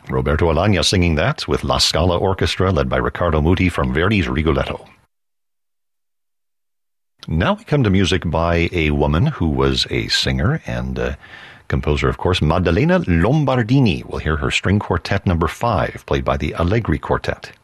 Roberto Alagna singing that with La Scala Orchestra led by Riccardo Muti from Verdi's Rigoletto. Now we come to music by a woman who was a singer and composer, of course, Maddalena Lombardini. We'll hear her string quartet number 5, played by the Allegri Quartet.